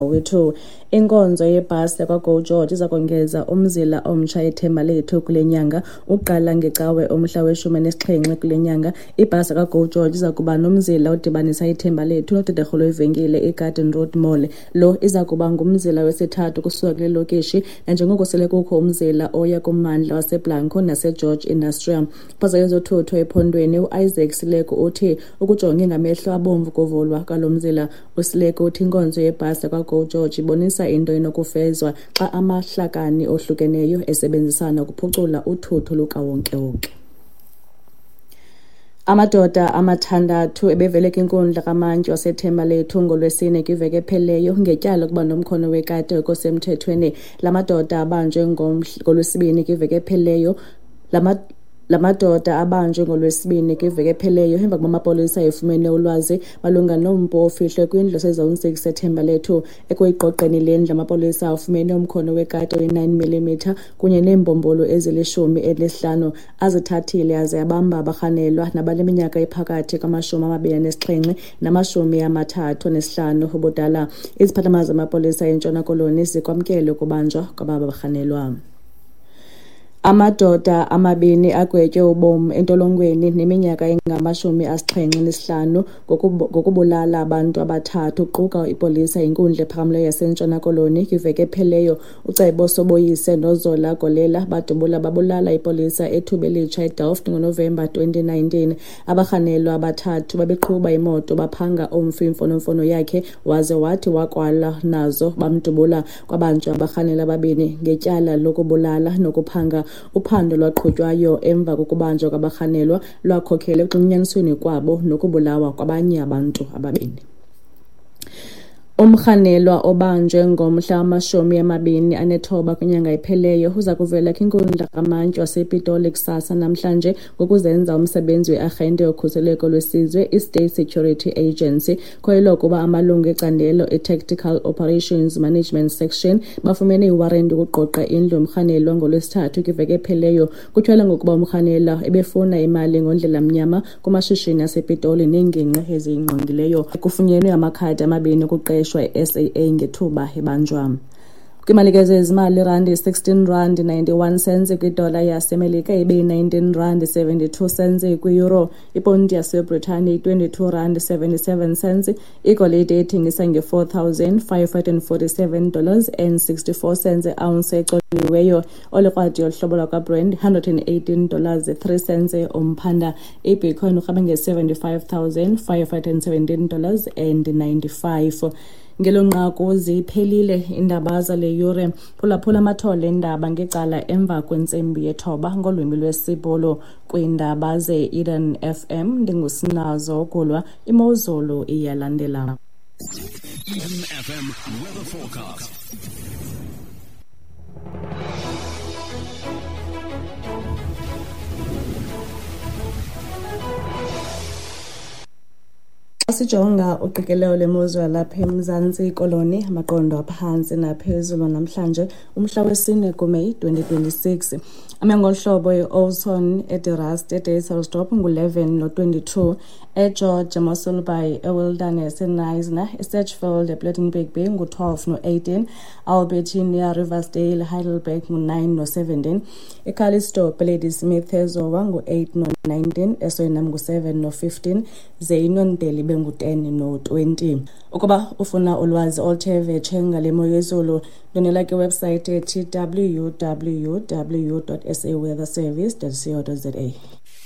wethu. Inkonzo yebhasi yakwaGo George iza kongeza umzila omtsha eThemba Lethu kule nyanga. Uqala ngecawe omhla we-17 kule nyanga. Ibhasi yakwaGo George iza kuba nomzila odibanisa iThemba Lethu nodederhulo ivenkile iGarden Road Mall. Lo iza kuba ngumzila wesithathu kusuka kule lokishi, nanjengoko sele kukho umzila oya kummandla waseBlanco naseGeorge Industrial. Uphazayo zothutho ephondweni uIsaac Sileko uthi ukujonge ngamehlo abomvu kuvulwa kwalo mzila. USileko uthi inkonzo yebhasi yakwaGo George ibonisa into enokufezwa xa amahlakani ohlukeneyo esebenzisana ukuphucula uthutho lukawonke-wonke. Amadoda amathandathu ebevele kwinkundla kamantyi waseThemba Lethu ngolwesine kwiveki epheleyo ngetyala ukuba nomkhono wekati osemthethweni. La madoda abanjwe ngolwesibini kwiveki epheleyo. La madoda abanjwe ngolwesibini kwiveki epheleyo emva kokuba amapolisa efumene ulwazi malunga nompu ofihlwe kwindlu sezone 6 eThemba Lethu. Ekuyiqoqeni lendlu amapolisa afumene umkhono wekati oyi-9 mm kunye neembombolo ezili-15 azithathile aze abamba abarhanelwa nabaneminyaka ephakathi kwama-27 nama-35 ubudala. Iziphathamandla zamapolisa eNtshona Koloni zikwamkele ukubanjwa kwababa barhanelwa. Amadoda amabini agwetywe ubomi entolongweni neminyaka engama-75 ngokubulala abantu abathathu kuquka ipolisa inkundla ephakamileyo yaseNtshona Koloni kwiveki epheleyo. Ucebo Soboyise noZola Golela babulala ipolisa ethuba elitsha eDelft ngoNovemba 2019. Abarhanelwa abathathu babeqhuba imoto baphanga umfi imfonomfono yakhe waze wathi wakwala nazo bamdubula. Kwabanjwa abarhanelwa ababini ngetyala lokubulala nokuphanga. Uphando lwaqhutywayo emva kokubanjwa kwabarhanelwa lwakhokela ekuxunyanisweni kwabo nokubulawa kwabanye abantu ababini. Umrhanelwa obanjwe ngomhla wama-29 kwinyanga epheleyo uza kuvela kwinkundla kamantyi wasePitoli kusasa namhlanje ngokuzenza umsebenzi we-arhente yokhuseleko lwesizwe i-State Security Agency. Khoyelwa ukuba amalungu ecandelo i-Tactical Operations Management Section bafumene iwarenti ukuqoqa indlu yomrhanelwa ngolwesithathu kwiveki epheleyo. Kutyhwela ngokuba umrhanelwa ebefuna imali ngondlela mnyama kumashishini asePitoli neengingqi eziyingqongileyo. Kufunyenwe amakhadi amabini okuqeshwa SAA ngethuba ebanjwa. Kwimalike ezimali irandi 16 rand 91 cents kwidola yaseMelika ibe 19 rand 72 cents kwi-euro. Iponti yaseBritane 22 rand 77 cents. Igolide ethengisa $4,547.64 ounce ecoliweyo. Olikrwadi yohlobo lwakwaBrent $118.03 umphanda. iBitcoin urhabe $75,517.95. Ngelonqaku ziphelile iindaba zale yure. Phulaphula amathole endaba ngecala emva kwentsimbi yethoba ngolwimi lwesibhulu kwiindaba ze-Eden FM. Ndingusinazo Kulwa. Imozulu iyalandela. Eden FM weather forecast. Sijonga uqikelelo lemozulu lapha eMzantsi Koloni, amaqondo aphantsi naphezulu namhlanje umhla wesine kuMeyi 2026. Amengolhlobo e-Olson, eDirrast, eDayselsdorp ngu-11 no-22, eGeorge, eMosselbaai, eWilderness, eNyasna, eSatchfield, ePlettenberg Bay ngu-12 no-18, Albertina, Riversdale, Heidelberg ngu-9 no-17, eCallisto, Ladysmith, eZowa ngu-8 no-19, eSoenam ngu-7 no-15, ze iNontele bengu-10 no-20. Ukuba ufuna ulwazi oluthe vetshe ngale mo yezulu, ndonela kwiwebsayithi ethi www.saweatherservice.co.za.